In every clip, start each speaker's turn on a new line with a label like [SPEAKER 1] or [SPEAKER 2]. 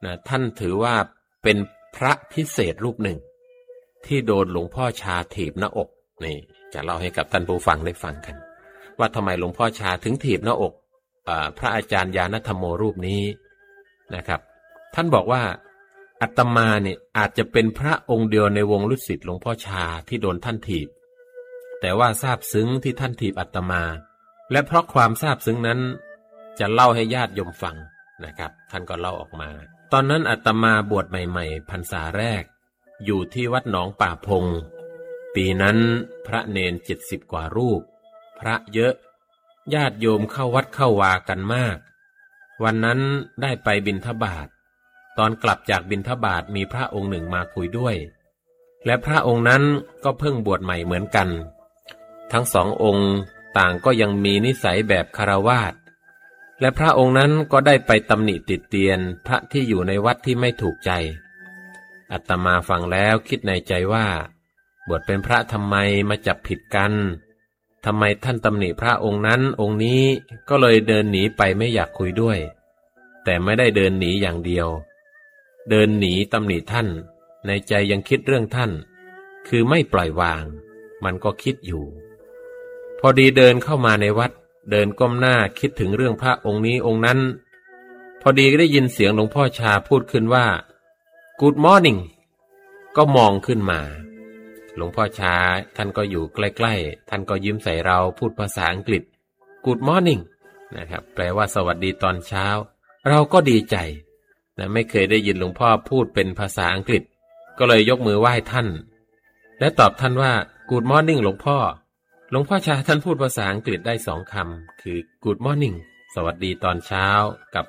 [SPEAKER 1] นะท่านถือว่าเป็นพระพิเศษรูปหนึ่งที่โดนหลวงพ่อชาถีบหน้าอกนี่จะเล่าให้กับท่านผู้ฟังได้ฟังกันว่าทำไมหลวงพ่อชาถึงถีบหน้าอกพระอาจารย์ญาณธรรมโมรูปนี้นะครับท่านบอกว่าอาตมาเนี่ยอาจจะเป็นพระองค์เดียวในวงลูกศิษย์หลวงพ่อชาที่โดนท่านถีบแต่ว่าซาบซึ้งที่ท่านถีบอาตมาและเพราะความซาบซึ้งนั้นจะเล่าให้ญาติโยมฟังนะครับท่านก็เล่าออกมาตอนนั้นอาตมาบวชใหม่ๆพรรษาแรกอยู่ที่วัดหนองป่าพงปีนั้นพระเนน70 กว่ารูปพระเยอะญาติโยมเข้าวัดเข้าวากันมากวันนั้นได้ไปบิณฑบาตตอนกลับจากบิณฑบาตมีพระองค์หนึ่งมาคุยด้วยและพระองค์นั้นก็เพิ่งบวชใหม่เหมือนกันทั้งสององค์ต่างก็ยังมีนิสัยแบบคฤหัสถ์และพระองค์นั้นก็ได้ไปตำหนิติเตียนพระที่อยู่ในวัดที่ไม่ถูกใจอาตมาฟังแล้วคิดในใจว่าบวชเป็นพระทำไมมาจับผิดกันทำไมท่านตำหนิพระองค์นั้นองค์นี้ก็เลยเดินหนีไปไม่อยากคุยด้วยแต่ไม่ได้เดินหนีอย่างเดียวเดินหนีตำหนิท่านในใจยังคิดเรื่องท่านคือไม่ปล่อยวางมันก็คิดอยู่พอดีเดินเข้ามาในวัดเดินก้มหน้าคิดถึงเรื่องพระองค์นี้องค์นั้นพอดีก็ได้ยินเสียงหลวงพ่อชาพูดขึ้นว่า Good morning ก็มองขึ้นมาหลวงพ่อชาท่านก็อยู่ใกล้ๆท่านก็ยิ้มใส่เราพูดภาษาอังกฤษ Good morning นะครับแปลว่าสวัสดีตอนเช้าเราก็ดีใจนะไม่เคยได้ยินหลวงพ่อพูดเป็นภาษาอังกฤษก็เลยยกมือไหว้ท่านและตอบท่านว่า Good morning หลวงพ่อชาท่านพูดภาษาอังกฤษได้2 คำคือ Good morning สวัสดีตอนเช้ากับ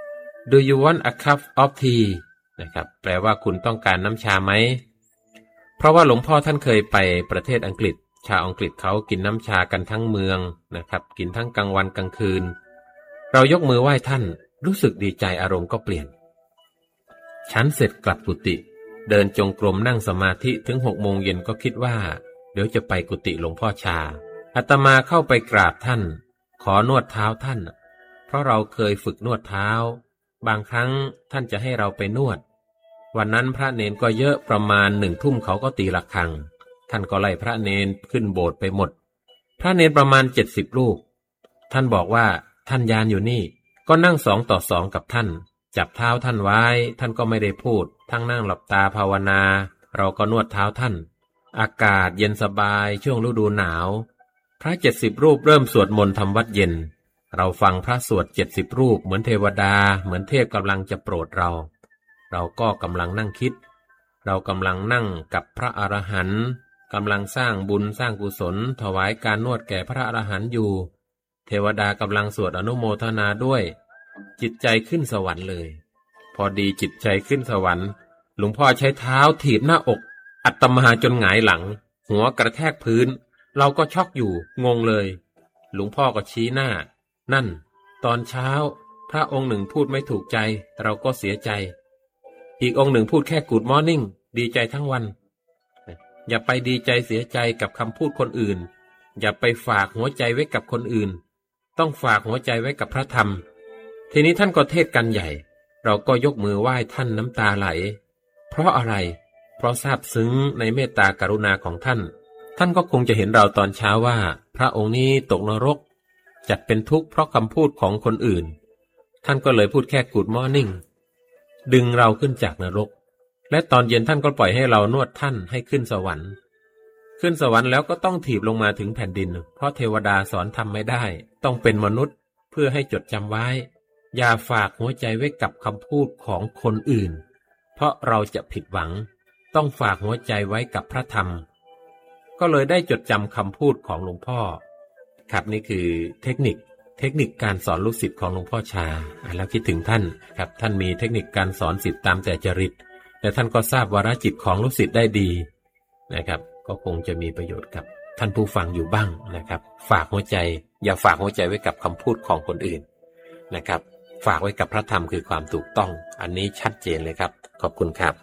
[SPEAKER 1] Do you want a cup of tea นะครับแปลว่าคุณต้องการน้ำชาไหมเพราะว่าหลวงพ่อท่านเคยไปประเทศอังกฤษชาวอังกฤษเขากินน้ำชากันทั้งเมืองนะครับกินทั้งกลางวันกลางคืนเรายกมือไหว้ท่านรู้สึกดีใจอารมณ์ก็เปลี่ยนฉันเสร็จกลับกุฏิเดินจงกรมนั่งสมาธิถึง6 โมงเย็นก็คิดว่าเดี๋ยวจะไปกุฏิหลวงพ่อชาอาตมาเข้าไปกราบท่านขอนวดเท้าท่านเพราะเราเคยฝึกนวดเท้าบางครั้งท่านจะให้เราไปนวดวันนั้นพระเนนก็เยอะประมาณ1 ทุ่มเขาก็ตีระฆังท่านก็ไล่พระเนนขึ้นโบสถ์ไปหมดพระเนนประมาณ70 รูปท่านบอกว่าท่านยานอยู่นี่ก็นั่ง2 ต่อ 2กับท่านจับเท้าท่านไว้ท่านก็ไม่ได้พูดทั้งนั่งหลับตาภาวนาเราก็นวดเท้าท่านอากาศเย็นสบายช่วงฤดูหนาวพระ70 รูปเริ่มสวดมนต์ทำวัดเย็นเราฟังพระสวด70 รูปเหมือนเทวดาเหมือนเทพกำลังจะโปรดเราก็กำลังนั่งคิดเรากำลังนั่งกับพระอรหันต์กำลังสร้างบุญสร้างกุศลถวายการนวดแก่พระอรหันต์อยู่เทวดากำลังสวดอนุโมทนาด้วยจิตใจขึ้นสวรรค์เลยพอดีจิตใจขึ้นสวรรค์หลวงพ่อใช้เท้าถีบหน้าอกอาตมาจนหงายหลังหัวกระแทกพื้นเราก็ช็อกอยู่งงเลยหลวงพ่อก็ชี้หน้านั่นตอนเช้าพระองค์หนึ่งพูดไม่ถูกใจเราก็เสียใจอีกองค์หนึ่งพูดแค่ Good morning ดีใจทั้งวันอย่าไปดีใจเสียใจกับคำพูดคนอื่นอย่าไปฝากหัวใจไว้กับคนอื่นต้องฝากหัวใจไว้กับพระธรรมทีนี้ท่านก็เทศกันใหญ่เราก็ยกมือไหว้ท่านน้ำตาไหลเพราะอะไรเพราะซาบซึ้งในเมตตากรุณาของท่านก็คงจะเห็นเราตอนเช้าว่าพระองค์นี้ตกนรกจัดเป็นทุกข์เพราะคำพูดของคนอื่นท่านก็เลยพูดแค่ Good morning ดึงเราขึ้นจากนรกและตอนเย็นท่านก็ปล่อยให้เรานวดท่านให้ขึ้นสวรรค์แล้วก็ต้องถีบลงมาถึงแผ่นดินเพราะเทวดาสอนทำไม่ได้ต้องเป็นมนุษย์เพื่อให้จดจำไว้อย่าฝากหัวใจไว้กับคำพูดของคนอื่นเพราะเราจะผิดหวังต้องฝากหัวใจไว้กับพระธรรมก็เลยได้จดจำคำพูดของหลวงพ่อครับนี่คือเทคนิคการสอนลูกศิษย์ของหลวงพ่อชาแล้วคิดถึงท่านครับท่านมีเทคนิคการสอนศิษย์ตามแต่จริตและท่านก็ทราบวาระจิตของลูกศิษย์ได้ดีนะครับก็คงจะมีประโยชน์กับท่านผู้ฟังอยู่บ้างนะครับฝากหัวใจอย่าฝากหัวใจไว้กับคำพูดของคนอื่นนะครับฝากไว้กับพระธรรมคือความถูกต้องอันนี้ชัดเจนเลยครับขอบคุณครับ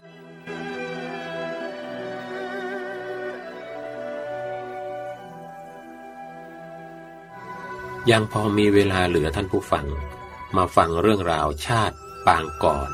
[SPEAKER 1] ยังพอมีเวลาเหลือท่านผู้ฟังมาฟังเรื่องราวชาติปางก่อน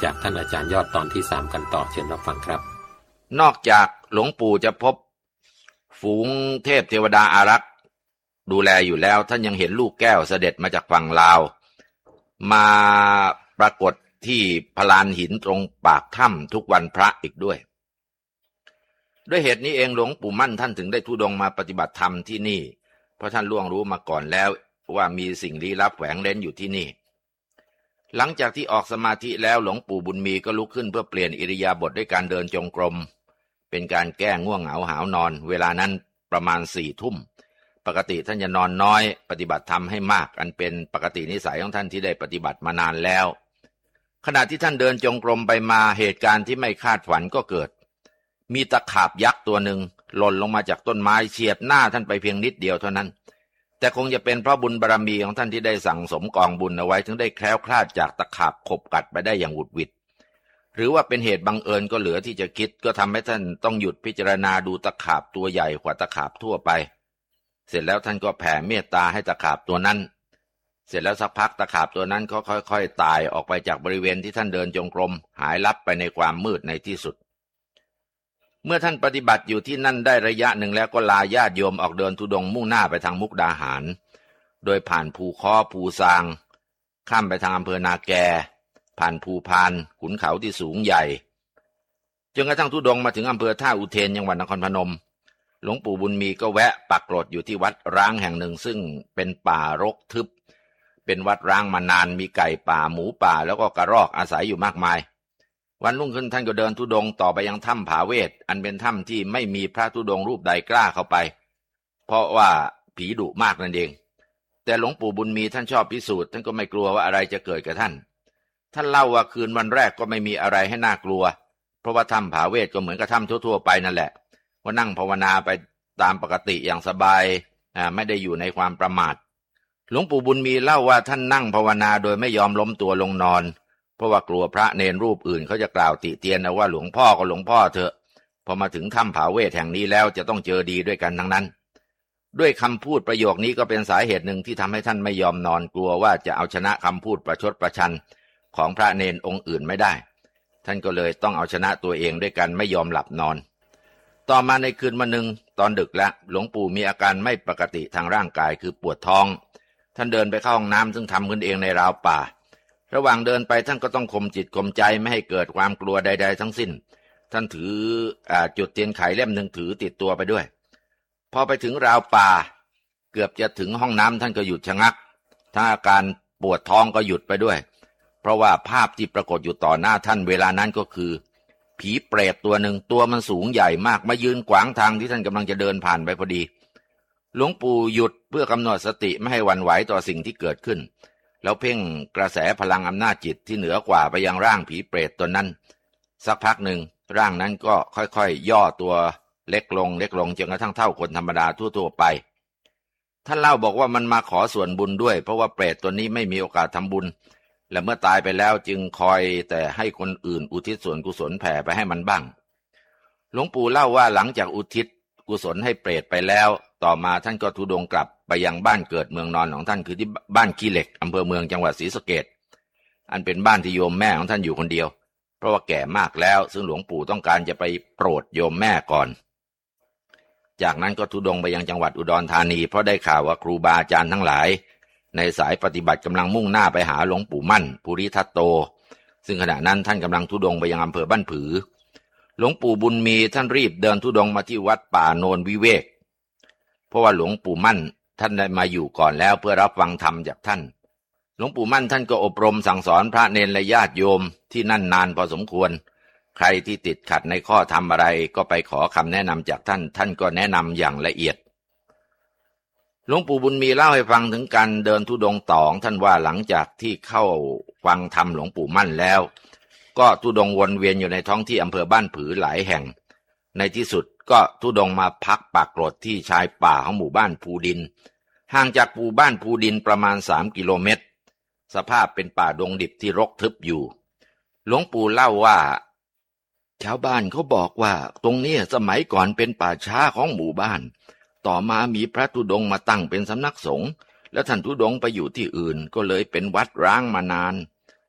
[SPEAKER 1] จากท่านอาจารย์ยอดตอนที่3กันต่อเชิญรับฟังครับ
[SPEAKER 2] นอกจากหลวงปู่จะพบฝูงเทพเทวดาอารักษ์ดูแลอยู่แล้วท่านยังเห็นลูกแก้วเสด็จมาจากฝั่งลาวมาปรากฏที่พลานหินตรงปากถ้ำทุกวันพระอีกด้วยเหตุนี้เองหลวงปู่มั่นท่านถึงได้ธุดงค์มาปฏิบัติธรรมที่นี่เพราะท่านล่วงรู้มาก่อนแล้วว่ามีสิ่งลี้ลับแฝงเร้นอยู่ที่นี่หลังจากที่ออกสมาธิแล้วหลวงปู่บุญมีก็ลุกขึ้นเพื่อเปลี่ยนอิริยาบถด้วยการเดินจงกรมเป็นการแก้ง่วงเหงาหาวนอนเวลานั้นประมาณ4 ทุ่มปกติท่านจะนอนน้อยปฏิบัติธรรมให้มากอันเป็นปกตินิสัยของท่านที่ได้ปฏิบัติมานานแล้วขณะที่ท่านเดินจงกรมไปมาเหตุการณ์ที่ไม่คาดฝันก็เกิดมีตะขาบยักษ์ตัวหนึ่งหล่นลงมาจากต้นไม้เฉียดหน้าท่านไปเพียงนิดเดียวเท่านั้นแต่คงจะเป็นเพราะบุญบารมีของท่านที่ได้สั่งสมกองบุญเอาไว้ถึงได้แคล้วคลาดจากตะขาบขบกัดไปได้อย่างหวุดหวิดหรือว่าเป็นเหตุบังเอิญก็เหลือที่จะคิดก็ทำให้ท่านต้องหยุดพิจารณาดูตะขาบตัวใหญ่กว่าตะขาบทั่วไปเสร็จแล้วท่านก็แผ่เมตตาให้ตะขาบตัวนั้นเสร็จแล้วสักพักตะขาบตัวนั้นก็ค่อยๆตายออกไปจากบริเวณที่ท่านเดินจงกรมหายลับไปในความมืดในที่สุดเมื่อท่านปฏิบัติอยู่ที่นั่นได้ระยะหนึ่งแล้วก็ลาญาติโยมออกเดินธุดงค์มุ่งหน้าไปทางมุกดาหารโดยผ่านภูค้อภูซางข้ามไปทางอำเภอนาแกผ่านภูพานขุนเขาที่สูงใหญ่จนกระทั่งธุดงค์มาถึงอำเภอท่าอุเทนจังหวัดนครพนมหลวงปู่บุญมีก็แวะปักกรดอยู่ที่วัดร้างแห่งหนึ่งซึ่งเป็นป่ารกทึบเป็นวัดร้างมานานมีไก่ป่าหมูป่าแล้วก็กระรอกอาศัยอยู่มากมายวันรุ่งขึ้นท่านก็เดินธุดงค์ต่อไปยังถ้ำผาเวทอันเป็นถ้ำที่ไม่มีพระธุดงค์รูปใดกล้าเข้าไปเพราะว่าผีดุมากนั่นเองแต่หลวงปู่บุญมีท่านชอบพิสูจน์ท่านก็ไม่กลัวว่าอะไรจะเกิดกับท่านเล่าว่าคืนวันแรกก็ไม่มีอะไรให้น่ากลัวเพราะว่าถ้ำผาเวทก็เหมือนกับถ้ำทั่วๆไปนั่นแหละว่านั่งภาวนาไปตามปกติอย่างสบายไม่ได้อยู่ในความประมาทหลวงปู่บุญมีเล่าว่าท่านนั่งภาวนาโดยไม่ยอมล้มตัวลงนอนเพราะว่ากลัวพระเนรรูปอื่นเขาจะกล่าวติเตียนนะว่าหลวงพ่อก็หลวงพ่อเถอะพอมาถึงถ้ำผาเวทแห่งนี้แล้วจะต้องเจอดีด้วยกันทั้งนั้นด้วยคำพูดประโยคนี้ก็เป็นสาเหตุหนึ่งที่ทำให้ท่านไม่ยอมนอนกลัวว่าจะเอาชนะคำพูดประชดประชันของพระเนรองค์อื่นไม่ได้ท่านก็เลยต้องเอาชนะตัวเองด้วยกันไม่ยอมหลับนอนต่อมาในคืนวันหนึ่งตอนดึกแล้วหลวงปู่มีอาการไม่ปกติทางร่างกายคือปวดท้องท่านเดินไปเข้าห้องน้ำซึ่งทำขึ้นเองในราวป่าระหว่างเดินไปท่านก็ต้องข่มจิตข่มใจไม่ให้เกิดความกลัวใดๆทั้งสิ้นท่านถือจุดเทียนไขเล่มหนึ่งถือติดตัวไปด้วยพอไปถึงราวป่าเกือบจะถึงห้องน้ำท่านก็หยุดชะงักทั้งอาการปวดท้องก็หยุดไปด้วยเพราะว่าภาพที่ปรากฏอยู่ต่อหน้าท่านเวลานั้นก็คือผีเปรตตัวหนึ่งตัวมันสูงใหญ่มากมายืนขวางทางที่ท่านกำลังจะเดินผ่านไปพอดีหลวงปู่หยุดเพื่อกำหนดสติไม่ให้หวั่นไหวต่อสิ่งที่เกิดขึ้นแล้วเพ่งกระแสพลังอำนาจจิตที่เหนือกว่าไปยังร่างผีเปรตตนนั้นสักพักหนึ่งร่างนั้นก็ค่อยๆย่อตัวเล็กลงจนกระทั่งเท่าคนธรรมดาทั่วๆไปท่านเล่าบอกว่ามันมาขอส่วนบุญด้วยเพราะว่าเปรตตัวนี้ไม่มีโอกาสทำบุญและเมื่อตายไปแล้วจึงคอยแต่ให้คนอื่นอุทิศส่วนกุศลแผ่ไปให้มันบ้างหลวงปู่เล่าว่าหลังจากอุทิศกุศลให้เปรตไปแล้วต่อมาท่านก็ธุดงค์กลับไปยังบ้านเกิดเมืองนอนของท่านคือที่บ้านขี้เหล็กอำเภอเมืองจังหวัดศรีสะเกษอันเป็นบ้านที่โยมแม่ของท่านอยู่คนเดียวเพราะว่าแก่มากแล้วซึ่งหลวงปู่ต้องการจะไปโปรดโยมแม่ก่อนจากนั้นก็ธุดงค์ไปยังจังหวัดอุดรธานีเพราะได้ข่าวว่าครูบาอาจารย์ทั้งหลายในสายปฏิบัติกำลังมุ่งหน้าไปหาหลวงปู่มั่นภูริทัตโตซึ่งขณะนั้นท่านกำลังธุดงค์ไปยังอำเภอบ้านผือหลวงปู่บุญมีท่านรีบเดินธุดงค์มาที่วัดป่าโนนวิเวกเพราะว่าหลวงปู่มั่นท่านได้มาอยู่ก่อนแล้วเพื่อรับฟังธรรมจากท่านหลวงปู่มั่นท่านก็อบรมสั่งสอนพระเนรและญาติโยมที่นั่นนานพอสมควรใครที่ติดขัดในข้อธรรมอะไรก็ไปขอคำแนะนำจากท่านท่านก็แนะนำอย่างละเอียดหลวงปู่บุญมีเล่าให้ฟังถึงการเดินธุดงค์ต่อของท่านว่าหลังจากที่เข้าฟังธรรมหลวงปู่มั่นแล้วก็ธุดงค์วนเวียนอยู่ในท้องที่อำเภอบ้านผือหลายแห่งในที่สุดก็ธุดงค์มาพักปักกรดที่ชายป่าของหมู่บ้านภูดินห่างจากหมู่บ้านภูดินประมาณ3 กิโลเมตรสภาพเป็นป่าดงดิบที่รกทึบอยู่หลวงปู่เล่าว่าชาวบ้านเขาบอกว่าตรงนี้สมัยก่อนเป็นป่าช้าของหมู่บ้านต่อมามีพระธุดงค์มาตั้งเป็นสำนักสงฆ์แล้วท่านธุดงค์ไปอยู่ที่อื่นก็เลยเป็นวัดร้างมานาน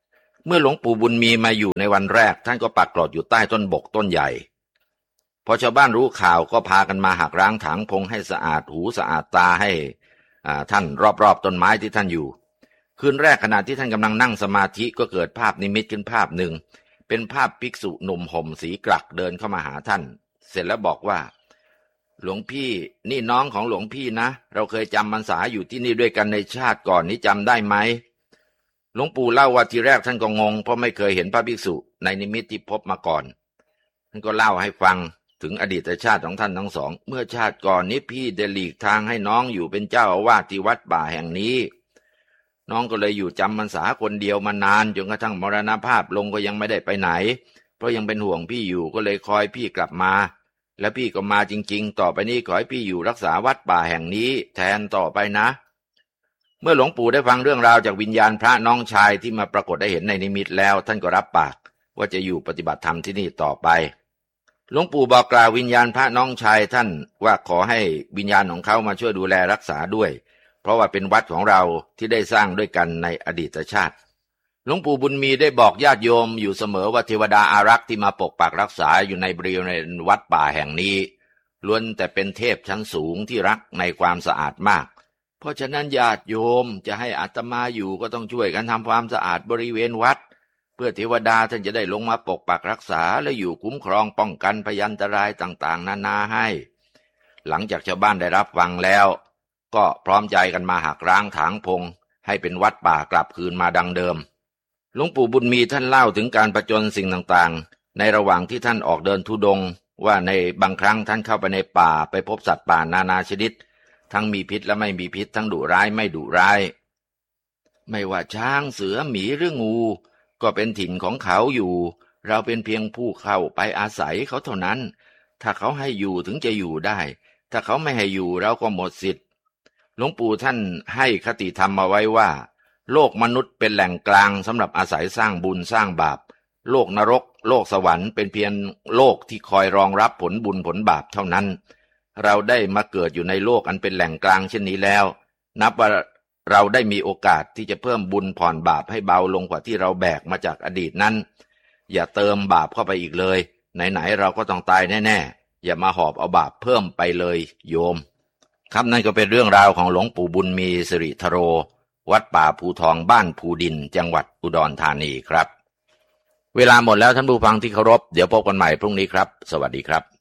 [SPEAKER 2] เมื่อหลวงปู่บุญมีมาอยู่ในวันแรกท่านก็ปักกลอดอยู่ใต้ต้นบกต้นใหญ่พอชาวบ้านรู้ข่าวก็พากันมาหักร้างถางพงให้สะอาดหูสะอาดตาให้ท่านรอบๆต้นไม้ที่ท่านอยู่คืนแรกขณะที่ท่านกำลังนั่งสมาธิก็เกิดภาพนิมิตขึ้นภาพหนึ่งเป็นภาพภิกษุหนุ่มห่มสีกรักเดินเข้ามาหาท่านเสร็จแล้วบอกว่าหลวงพี่นี่น้องของหลวงพี่นะเราเคยจำพรรษาอยู่ที่นี่ด้วยกันในชาติก่อนนี้จำได้ไหมหลวงปู่เล่าว่าทีแรกท่านก็งงเพราะไม่เคยเห็นพระภิกษุในนิมิตที่พบมาก่อนท่านก็เล่าให้ฟังถึงอดีตชาติของท่านทั้งสองเมื่อชาติก่อนนี้พี่ได้หลีกทางให้น้องอยู่เป็นเจ้าอาวาสที่วัดป่าแห่งนี้น้องก็เลยอยู่จำพรรษาคนเดียวมานานจนกระทั่งมรณภาพลงก็ยังไม่ได้ไปไหนเพราะยังเป็นห่วงพี่อยู่ก็เลยคอยพี่กลับมาและพี่ก็มาจริงๆต่อไปนี้ขอให้พี่อยู่รักษาวัดป่าแห่งนี้แทนต่อไปนะเมื่อหลวงปู่ได้ฟังเรื่องราวจากวิญญาณพระน้องชายที่มาปรากฏได้เห็นในนิมิตแล้วท่านก็รับปากว่าจะอยู่ปฏิบัติธรรมที่นี่ต่อไปหลวงปู่บอกกล่าววิญญาณพระน้องชายท่านว่าขอให้วิญญาณของเขามาช่วยดูแลรักษาด้วยเพราะว่าเป็นวัดของเราที่ได้สร้างด้วยกันในอดีตชาติหลวงปู่บุญมีได้บอกญาติโยมอยู่เสมอว่าเทวดาอารักษ์ที่มาปกปักรักษาอยู่ในบริเวณวัดป่าแห่งนี้ล้วนแต่เป็นเทพชั้นสูงที่รักในความสะอาดมากเพราะฉะนั้นญาติโยมจะให้อาตมาอยู่ก็ต้องช่วยกันทำความสะอาดบริเวณวัดเพื่อเทวดาท่านจะได้ลงมาปกปักรักษาและอยู่คุ้มครองป้องกันพยันตรายต่างๆนานาให้หลังจากชาวบ้านได้รับฟังแล้วก็พร้อมใจกันมาหักร้างถางพงให้เป็นวัดป่ากลับคืนมาดังเดิมหลวงปู่บุญมีท่านเล่าถึงการประจนสิ่งต่างๆในระหว่างที่ท่านออกเดินธุดงค์ว่าในบางครั้งท่านเข้าไปในป่าไปพบสัตว์ป่านานาชนิดทั้งมีพิษและไม่มีพิษทั้งดุร้ายไม่ดุร้ายไม่ว่าช้างเสือหมีหรืองูก็เป็นถิ่นของเขาอยู่เราเป็นเพียงผู้เข้าไปอาศัยเขาเท่านั้นถ้าเขาให้อยู่ถึงจะอยู่ได้ถ้าเขาไม่ให้อยู่เราก็หมดสิทธิ์หลวงปู่ท่านให้คติธรรมมาไว้ว่าโลกมนุษย์เป็นแหล่งกลางสำหรับอาศัยสร้างบุญสร้างบาปโลกนรกโลกสวรรค์เป็นเพียงโลกที่คอยรองรับผลบุญผลบาปเท่านั้นเราได้มาเกิดอยู่ในโลกอันเป็นแหล่งกลางเช่นนี้แล้วนับว่าเราได้มีโอกาสที่จะเพิ่มบุญผ่อนบาปให้เบาลงกว่าที่เราแบกมาจากอดีตนั้นอย่าเติมบาปเข้าไปอีกเลยไหนๆเราก็ต้องตายแน่ๆอย่ามาหอบเอาบาปเพิ่มไปเลยโยมครับนั่นก็เป็นเรื่องราวของหลวงปู่บุญมีสิริธโรวัดป่าภูทองบ้านภูดินจังหวัดอุดรธานีครับเวลาหมดแล้วท่านผู้ฟังที่เคารพเดี๋ยวพบกันใหม่พรุ่งนี้ครับสวัสดีครับ